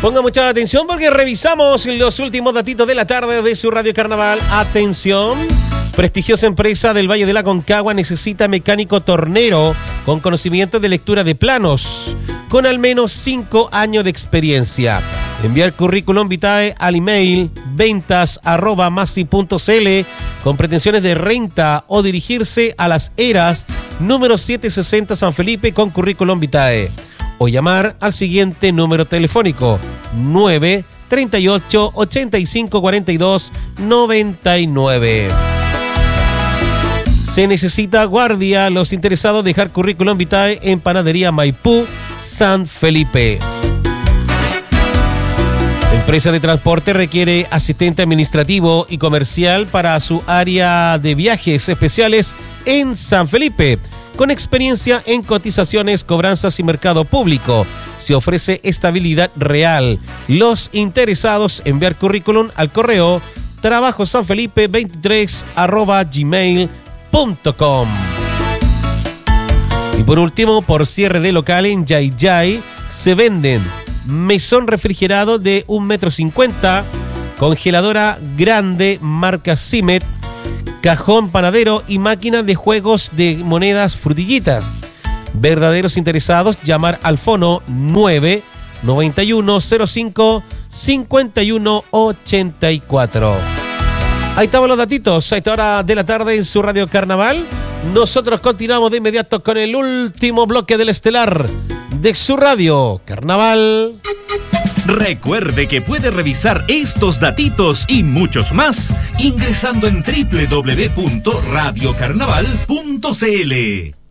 Ponga mucha atención porque revisamos los últimos datitos de la tarde de su Radio Carnaval. Atención, prestigiosa empresa del Valle de la Aconcagua necesita mecánico tornero con conocimiento de lectura de planos, con al menos 5 años de experiencia. Enviar currículum vitae al email ventas@masi.cl con pretensiones de renta o dirigirse a Las Heras, número 760 San Felipe con currículum vitae. O llamar al siguiente número telefónico 938 85 42 99. Se necesita guardia. Los interesados dejar currículum vitae en Panadería Maipú, San Felipe. Empresa de transporte requiere asistente administrativo y comercial para su área de viajes especiales en San Felipe, con experiencia en cotizaciones, cobranzas y mercado público. Se ofrece estabilidad real. Los interesados enviar currículum al correo trabajosanfelipe23@gmail.com. Y por último, por cierre de local en Yayay, se venden mesón refrigerado de 1,50 m, congeladora grande marca Cimet, cajón panadero y máquina de juegos de monedas Frutillitas. Verdaderos interesados, llamar al fono 99105 5184. Ahí estaban los datitos a esta hora de la tarde en su Radio Carnaval. Nosotros continuamos de inmediato con el último bloque del estelar de su Radio Carnaval. Recuerde que puede revisar estos datitos y muchos más ingresando en www.radiocarnaval.cl.